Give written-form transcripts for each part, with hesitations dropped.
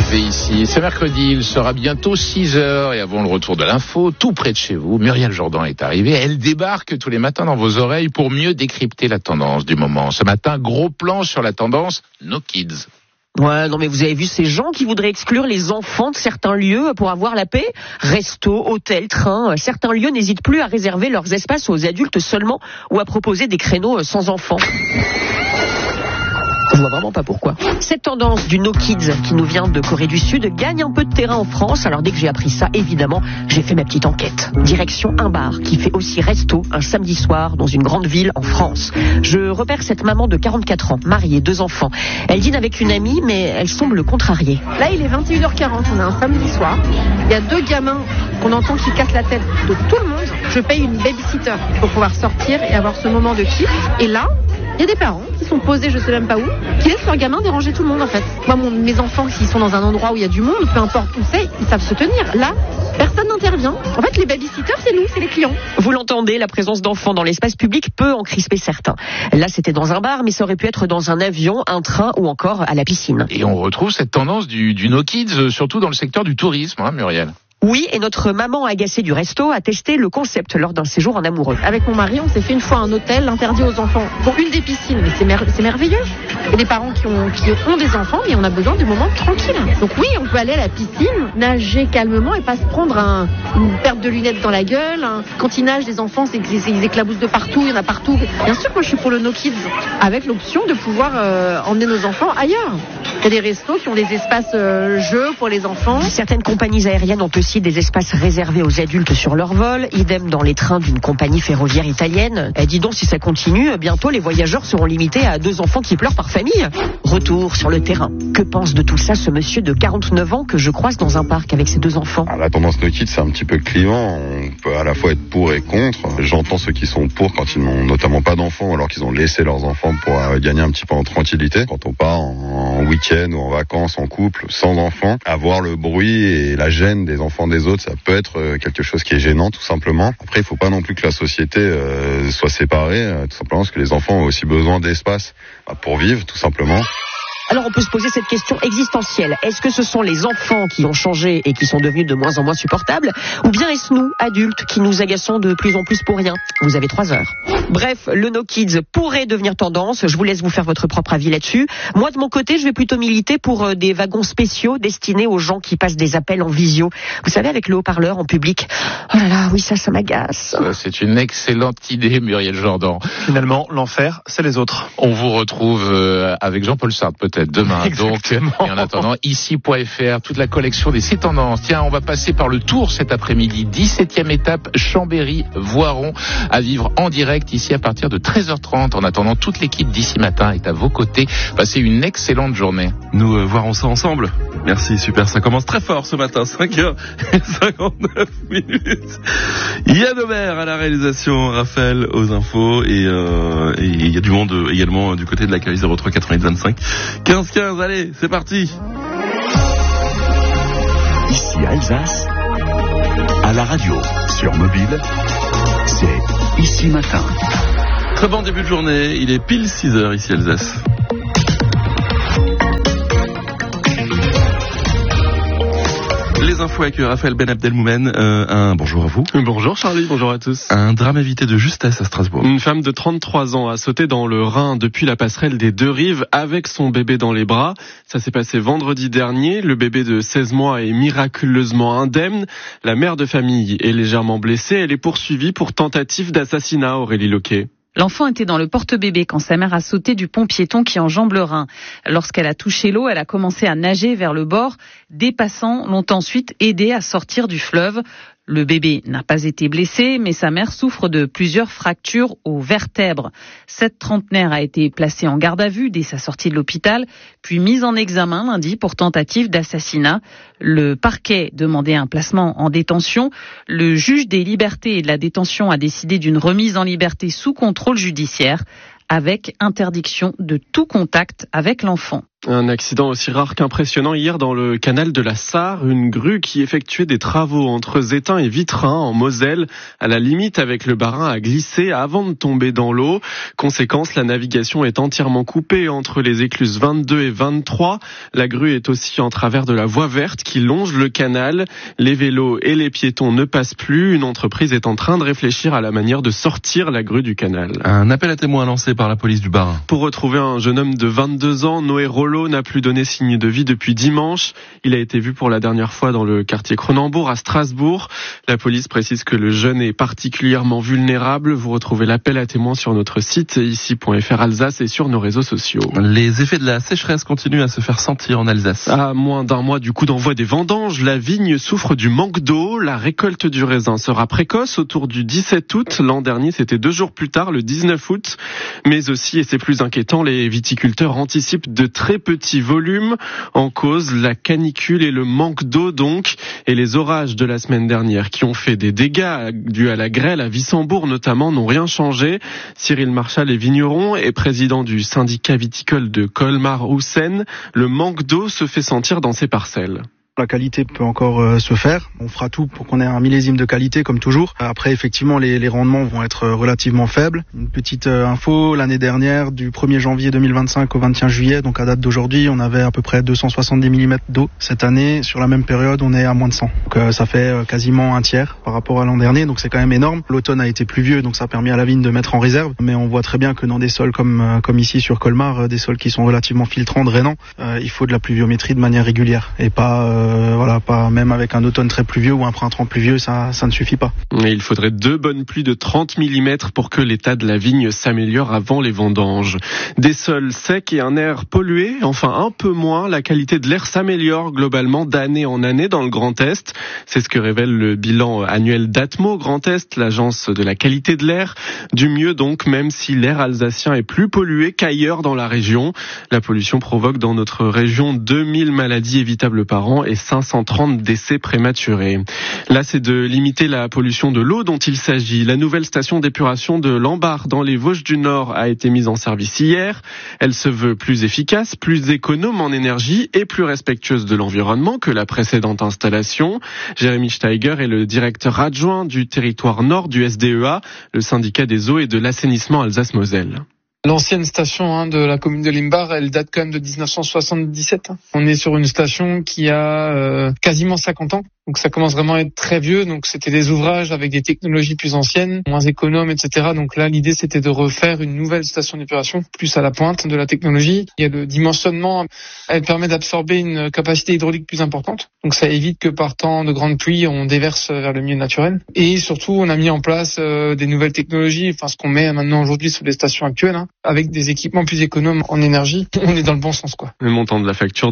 arrivé ici. C'est mercredi, il sera bientôt 6h et avant le retour de l'info, tout près de chez vous, Muriel Jourdan est arrivée. Elle débarque tous les matins dans vos oreilles pour mieux décrypter la tendance du moment. Ce matin, gros plan sur la tendance No Kids. Ouais, non mais vous avez vu ces gens qui voudraient exclure les enfants de certains lieux pour avoir la paix? Resto, hôtel, train, certains lieux n'hésitent plus à réserver leurs espaces aux adultes seulement ou à proposer des créneaux sans enfants. Je vois vraiment pas pourquoi. Cette tendance du No Kids qui nous vient de Corée du Sud gagne un peu de terrain en France. Alors dès que j'ai appris ça, évidemment, j'ai fait ma petite enquête. Direction un bar qui fait aussi resto un samedi soir dans une grande ville en France. Je repère cette maman de 44 ans, mariée, 2 enfants. Elle dîne avec une amie, mais elle semble contrariée. Là, il est 21h40, on est un samedi soir. Il y a 2 gamins qu'on entend qui cassent la tête de tout le monde. Je paye une babysitter pour pouvoir sortir et avoir ce moment de kiff. Et là, il y a des parents qui sont posés, je sais même pas où, qui laissent leurs gamins déranger tout le monde en fait. Moi, mes enfants, s'ils sont dans un endroit où il y a du monde, peu importe où c'est, ils savent se tenir. Là, personne n'intervient. En fait, les babysitters, c'est nous, c'est les clients. Vous l'entendez, la présence d'enfants dans l'espace public peut en crisper certains. Là, c'était dans un bar, mais ça aurait pu être dans un avion, un train ou encore à la piscine. Et on retrouve cette tendance du No Kids, surtout dans le secteur du tourisme, Muriel. Oui, et notre maman agacée du resto a testé le concept lors d'un séjour en amoureux. Avec mon mari, on s'est fait une fois un hôtel interdit aux enfants pour une des piscines, mais c'est merveilleux. Il y a des parents qui ont des enfants, mais on a besoin de moments tranquilles. Donc oui, on peut aller à la piscine, nager calmement et pas se prendre une perte de lunettes dans la gueule. Quand ils nagent, les enfants, ils éclaboussent de partout, il y en a partout. Bien sûr, moi je suis pour le No Kids, avec l'option de pouvoir emmener nos enfants ailleurs. Il y a des restos qui ont des espaces jeux pour les enfants. Certaines compagnies aériennes ont aussi des espaces réservés aux adultes sur leur vol, idem dans les trains d'une compagnie ferroviaire italienne. Et dis donc, si ça continue, bientôt les voyageurs seront limités à 2 enfants qui pleurent par famille. Retour sur le terrain. Que pense de tout ça ce monsieur de 49 ans que je croise dans un parc avec ses 2 enfants? La tendance No Kids, c'est un petit peu clivant. On peut à la fois être pour et contre. J'entends ceux qui sont pour quand ils n'ont notamment pas d'enfants, alors qu'ils ont laissé leurs enfants pour gagner un petit peu en tranquillité. Quand on part en week-end ou en vacances en couple, sans enfants, avoir le bruit et la gêne des enfants des autres, ça peut être quelque chose qui est gênant tout simplement. Après, il faut pas non plus que la société soit séparée, tout simplement parce que les enfants ont aussi besoin d'espace pour vivre tout simplement. Alors on peut se poser cette question existentielle. Est-ce que ce sont les enfants qui ont changé et qui sont devenus de moins en moins supportables? Ou bien est-ce nous, adultes, qui nous agaçons de plus en plus pour rien? Vous avez 3 heures. Bref, le No Kids pourrait devenir tendance. Je vous laisse vous faire votre propre avis là-dessus. Moi, de mon côté, je vais plutôt militer pour des wagons spéciaux destinés aux gens qui passent des appels en visio. Vous savez, avec le haut-parleur en public. Oh là là, oui, ça m'agace. C'est une excellente idée, Muriel Jourdan. Finalement, l'enfer, c'est les autres. On vous retrouve avec Jean-Paul Sartre peut-être demain. Exactement. Donc, et en attendant, ici.fr, toute la collection des 6 tendances. Tiens, on va passer par le Tour cet après-midi. 17e étape, Chambéry-Voiron, à vivre en direct ici à partir de 13h30. En attendant, toute l'équipe d'ici matin est à vos côtés. Passez une excellente journée. Nous verrons ça ensemble. Merci, super. Ça commence très fort ce matin, 5h59 minutes. Yann Aubert à la réalisation, Raphaël aux infos et il y a du monde également du côté de l'accueil 03 88 25 15 15. Allez, c'est parti. Ici Alsace, à la radio, sur mobile, c'est Ici Matin. Très bon début de journée, il est pile 6h ici Alsace. Les infos avec Raphaël Ben Abdelmoumen. Un bonjour à vous. Bonjour Charlie, bonjour à tous. Un drame évité de justesse à Strasbourg. Une femme de 33 ans a sauté dans le Rhin depuis la passerelle des 2 rives avec son bébé dans les bras. Ça s'est passé vendredi dernier. Le bébé de 16 mois est miraculeusement indemne. La mère de famille est légèrement blessée. Elle est poursuivie pour tentative d'assassinat, Aurélie Loquet. L'enfant était dans le porte-bébé quand sa mère a sauté du pont piéton qui enjambe le Rhin. Lorsqu'elle a touché l'eau, elle a commencé à nager vers le bord. Des passants l'ont ensuite aidée à sortir du fleuve. Le bébé n'a pas été blessé, mais sa mère souffre de plusieurs fractures aux vertèbres. Cette trentenaire a été placée en garde à vue dès sa sortie de l'hôpital, puis mise en examen lundi pour tentative d'assassinat. Le parquet demandait un placement en détention. Le juge des libertés et de la détention a décidé d'une remise en liberté sous contrôle judiciaire, avec interdiction de tout contact avec l'enfant. Un accident aussi rare qu'impressionnant hier dans le canal de la Sarre. Une grue qui effectuait des travaux entre Zétain et Vitrin en Moselle, à la limite avec le Bas-Rhin, a glissé avant de tomber dans l'eau. Conséquence, la navigation est entièrement coupée entre les écluses 22 et 23. La grue est aussi en travers de la voie verte qui longe le canal. Les vélos et les piétons ne passent plus. Une entreprise est en train de réfléchir à la manière de sortir la grue du canal. Un appel à témoins lancé par la police du Bas-Rhin. Pour retrouver un jeune homme de 22 ans, Noé Rollo n'a plus donné signe de vie depuis dimanche. Il a été vu pour la dernière fois dans le quartier Cronenbourg à Strasbourg. La police précise que le jeune est particulièrement vulnérable. Vous retrouvez l'appel à témoins sur notre site ici.fr Alsace et sur nos réseaux sociaux. Les effets de la sécheresse continuent à se faire sentir en Alsace. À moins d'un mois du coup d'envoi des vendanges, la vigne souffre du manque d'eau. La récolte du raisin sera précoce autour du 17 août. L'an dernier, c'était 2 jours plus tard, le 19 août. Mais aussi, et c'est plus inquiétant, les viticulteurs anticipent de très petits volumes. En cause, la canicule et le manque d'eau donc, et les orages de la semaine dernière qui ont fait des dégâts dus à la grêle à Wissembourg notamment n'ont rien changé. Cyril Marchal est vigneron et président du syndicat viticole de Colmar-Houssen. Le manque d'eau se fait sentir dans ses parcelles. La qualité peut encore se faire. On fera tout pour qu'on ait un millésime de qualité comme toujours. Après, effectivement, les rendements vont être relativement faibles. Une petite info, l'année dernière, du 1er janvier 2025 au 21 juillet, donc à date d'aujourd'hui, on avait à peu près 270 mm d'eau. Cette année, sur la même période, on est à moins de 100. Donc ça fait quasiment un tiers par rapport à l'an dernier, donc c'est quand même énorme. L'automne a été pluvieux, donc ça a permis à la vigne de mettre en réserve. Mais on voit très bien que dans des sols comme ici sur Colmar, des sols qui sont relativement filtrants, drainants, il faut de la pluviométrie de manière régulière et pas pas même avec un automne très pluvieux ou un printemps pluvieux, ça ne suffit pas. Et il faudrait 2 bonnes pluies de 30 mm pour que l'état de la vigne s'améliore avant les vendanges. Des sols secs et un air pollué, enfin un peu moins, la qualité de l'air s'améliore globalement d'année en année dans le Grand Est. C'est ce que révèle le bilan annuel d'Atmo Grand Est, l'agence de la qualité de l'air. Du mieux donc, même si l'air alsacien est plus pollué qu'ailleurs dans la région. La pollution provoque dans notre région 2000 maladies évitables par an et 530 décès prématurés. Là, c'est de limiter la pollution de l'eau dont il s'agit. La nouvelle station d'épuration de Lambar dans les Vosges du Nord a été mise en service hier. Elle se veut plus efficace, plus économe en énergie et plus respectueuse de l'environnement que la précédente installation. Jérémy Steiger est le directeur adjoint du territoire nord du SDEA, le syndicat des eaux et de l'assainissement Alsace-Moselle. L'ancienne station de la commune de Limbar, elle date quand même de 1977. On est sur une station qui a quasiment 50 ans. Donc ça commence vraiment à être très vieux. Donc c'était des ouvrages avec des technologies plus anciennes, moins économes, etc. Donc là, l'idée c'était de refaire une nouvelle station d'épuration, plus à la pointe de la technologie. Il y a le dimensionnement, elle permet d'absorber une capacité hydraulique plus importante. Donc ça évite que par temps de grande pluie, on déverse vers le milieu naturel. Et surtout, on a mis en place des nouvelles technologies, enfin ce qu'on met maintenant aujourd'hui sur les stations actuelles, avec des équipements plus économes en énergie. On est dans le bon sens, quoi. Le montant de la facture,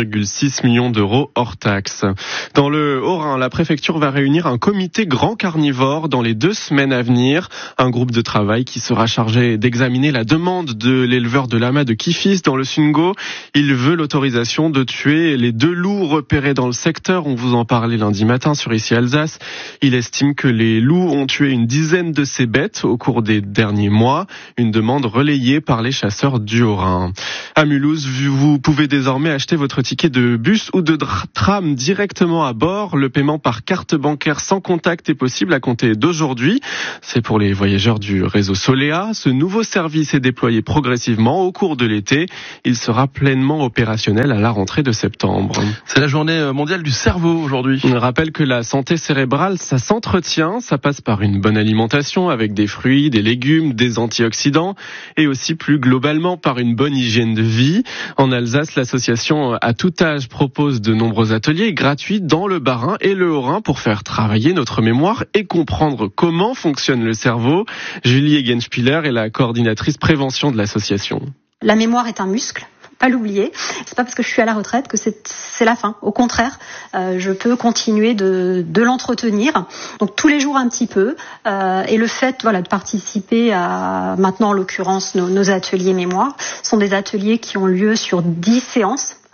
2,6 millions d'euros hors taxe. Dans le Haut-Rhin, la préfecture va réunir un comité grand carnivore dans les 2 semaines à venir. Un groupe de travail qui sera chargé d'examiner la demande de l'éleveur de lamas de Kifis dans le Sungo. Il veut l'autorisation de tuer les 2 loups repérés dans le secteur. On vous en parlait lundi matin sur Ici Alsace. Il estime que les loups ont tué une dizaine de ces bêtes au cours des derniers mois. Une demande relayée par les chasseurs du Haut-Rhin. À Mulhouse, vous pouvez désormais acheter votre ticket de bus ou de tram directement à bord. Le paiement par carte bancaire sans contact est possible à compter d'aujourd'hui. C'est pour les voyageurs du réseau Solea. Ce nouveau service est déployé progressivement au cours de l'été. Il sera pleinement opérationnel à la rentrée de septembre. C'est la journée mondiale du cerveau aujourd'hui. On rappelle que la santé cérébrale, ça s'entretient. Ça passe par une bonne alimentation avec des fruits, des légumes, des antioxydants et aussi plus globalement par une bonne hygiène de vie. En Alsace, l'association À Tout Âge propose de nombreux ateliers gratuits dans le Bas-Rhin et le Haut-Rhin pour faire travailler notre mémoire et comprendre comment fonctionne le cerveau. Julie Egenspieler est la coordinatrice prévention de l'association. La mémoire est un muscle. Pas l'oublier. C'est pas parce que je suis à la retraite que c'est la fin. Au contraire, je peux continuer de l'entretenir. Donc tous les jours un petit peu. Et le fait, de participer à maintenant en l'occurrence nos ateliers mémoire sont des ateliers qui ont lieu sur 10 séances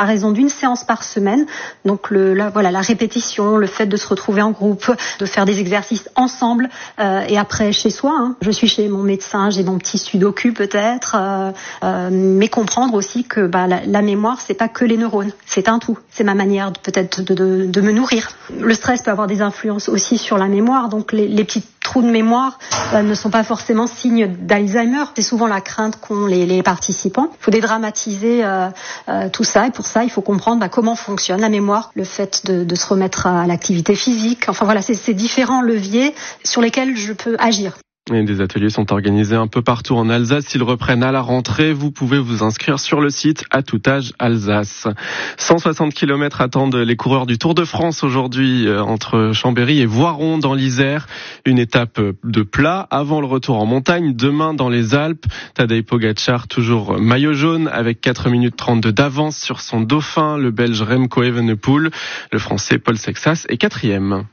à raison d'une séance par semaine. Donc la répétition, le fait de se retrouver en groupe, de faire des exercices ensemble et après chez soi. Je suis chez mon médecin, j'ai mon petit sudoku peut-être, mais comprendre aussi que la mémoire, c'est pas que les neurones, c'est un tout. C'est ma manière peut-être de me nourrir. Le stress peut avoir des influences aussi sur la mémoire, donc les petits trous de mémoire ne sont pas forcément signes d'Alzheimer. C'est souvent la crainte qu'ont les participants. Il faut dédramatiser tout ça, et pour ça, il faut comprendre comment fonctionne la mémoire, le fait de se remettre à l'activité physique. Enfin voilà, c'est différents leviers sur lesquels je peux agir. Et des ateliers sont organisés un peu partout en Alsace. Ils reprennent à la rentrée. Vous pouvez vous inscrire sur le site À tout âge Alsace. 160 km attendent les coureurs du Tour de France aujourd'hui entre Chambéry et Voiron dans l'Isère. Une étape de plat avant le retour en montagne. Demain dans les Alpes, Tadej Pogačar toujours maillot jaune avec 4 minutes 32 d'avance sur son dauphin, le Belge Remco Evenepoel. Le Français Paul Sexas est 4e.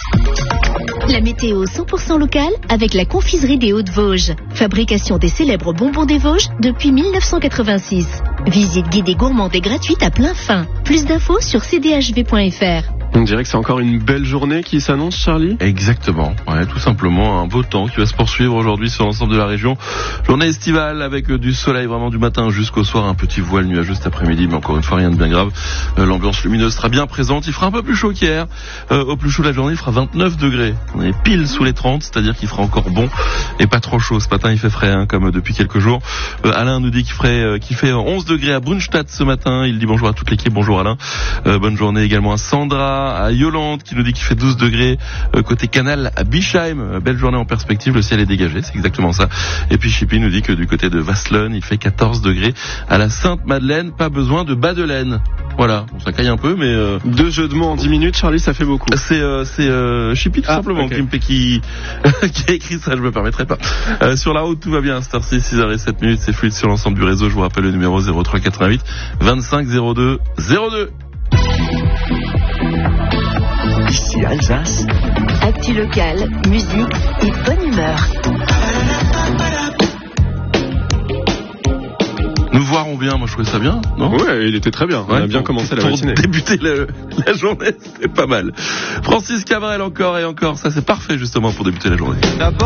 La météo 100% locale avec la confiserie des Hauts-de-Vosges. Fabrication des célèbres bonbons des Vosges depuis 1986. Visite guidée gourmande et gratuite à plein fin. Plus d'infos sur cdhv.fr. On dirait que c'est encore une belle journée qui s'annonce, Charlie. Exactement. Ouais, tout simplement un beau temps qui va se poursuivre aujourd'hui sur l'ensemble de la région. Journée estivale avec du soleil vraiment du matin jusqu'au soir. Un petit voile nuageux cet après-midi, mais encore une fois rien de bien grave. L'ambiance lumineuse sera bien présente. Il fera un peu plus chaud qu'hier. Au plus chaud de la journée, il fera 29 degrés. On est pile sous les 30, c'est-à-dire qu'il fera encore bon et pas trop chaud. Ce matin, il fait frais, comme depuis quelques jours. Alain nous dit qu'il fait 11 degrés à Brunstadt ce matin. Il dit bonjour à toute l'équipe. Bonjour Alain. Bonne journée également à Sandra, à Yolande qui nous dit qu'il fait 12 degrés côté Canal à Bischheim. Belle journée en perspective, le ciel est dégagé, c'est exactement ça. Et puis Chippy nous dit que du côté de Vasselonne, il fait 14 degrés à la Sainte-Madeleine, pas besoin de bas de laine. Voilà, bon, ça caille un peu, mais... Deux jeux de mots en 10 minutes, Charlie, ça fait beaucoup. C'est Chippy tout simplement, okay. qui a écrit ça, je me permettrai pas. Sur la route, tout va bien, Star 6, 6h07, c'est fluide sur l'ensemble du réseau. Je vous rappelle le numéro 03 88 25 02 02. Ici Alsace. Actu locale, musique et bonne humeur. Nous verrons bien, moi je trouvais ça bien, non ? Ouais, il était très bien, on a bien commencé la matinée. Pour débuter la journée, c'était pas mal. Francis Cabrel encore et encore, ça c'est parfait justement pour débuter la journée. D'abord